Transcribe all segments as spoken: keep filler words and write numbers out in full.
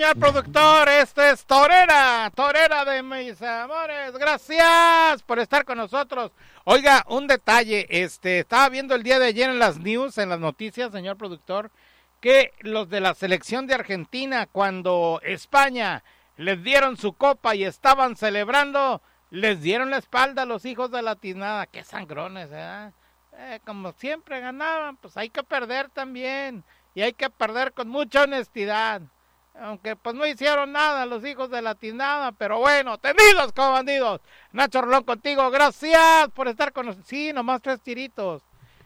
señor productor. Este es Torera, Torera de mis amores. Gracias por estar con nosotros. Oiga, un detalle, este, estaba viendo el día de ayer en las news, en las noticias, señor productor, que los de la selección de Argentina, cuando España les dieron su copa y estaban celebrando, les dieron la espalda a los hijos de la tiznada. Qué sangrones, ¿eh? Eh, como siempre ganaban, pues hay que perder también. Y hay que perder con mucha honestidad. Aunque pues no hicieron nada los hijos de la tiznada, pero bueno, tenidos como bandidos. Nacho Rolón contigo, gracias por estar con nosotros. Sí, nomás tres tiritos.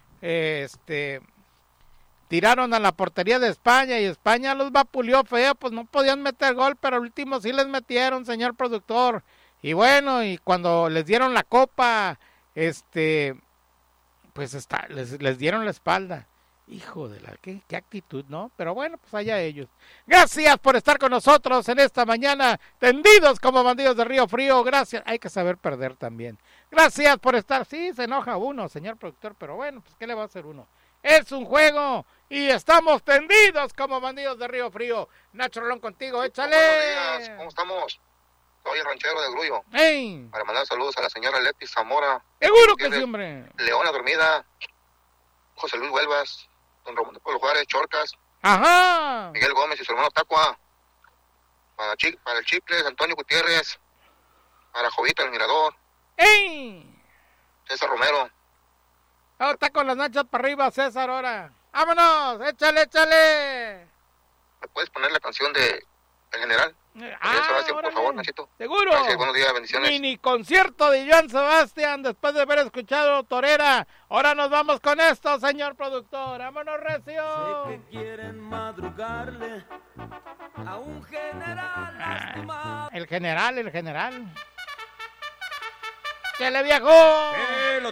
Este, tiraron a la portería de España y España los vapuleó feo, pues no podían meter gol, pero al último sí les metieron, señor productor. Y bueno, y cuando les dieron la copa, este, pues está, les, les dieron la espalda. Hijo de la, ¿qué, qué actitud, ¿no? Pero bueno, pues allá ellos. Gracias por estar con nosotros en esta mañana, tendidos como bandidos de Río Frío. Gracias, hay que saber perder también. Gracias por estar, sí, se enoja uno, señor productor, pero bueno, pues ¿qué le va a hacer uno? Es un juego y estamos tendidos como bandidos de Río Frío. Nacho Rolón contigo, échale. Buenos días, ¿cómo estamos? Soy el ranchero de Grullo. ¡Ey! Para mandar saludos a la señora Leti Zamora. Seguro que sí, hombre. Leona Dormida, José Luis Huelvas, don Ramón de Pueblo Juárez, Chorcas, Ajá. Miguel Gómez y su hermano Tacua, para, Chi, para el Chiples, Antonio Gutiérrez, para Jovita el Mirador, ¡Ey! César Romero. Oh, está con las nachas para arriba, César, ahora. ¡Vámonos! ¡Échale, échale! ¿Me puedes poner la canción de El General? Ah, Sebastián, por órale. favor, Nachito. Seguro. Gracias, buenos días, bendiciones. Mini concierto de Joan Sebastián después de haber escuchado Torera. Ahora nos vamos con esto, señor productor. ¡Vámonos, recio! Sé que quieren madrugarle a un general lastimado. El general, el general. ¡Que le viajó!